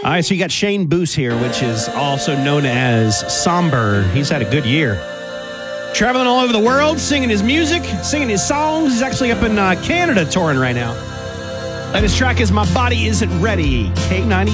All right, so you got Shane Boos here, which is also known as Somber. He's had a good year. Traveling all over the world, singing his music, singing his songs. He's actually up in Canada touring right now. Latest track is My Body Isn't Ready, K90.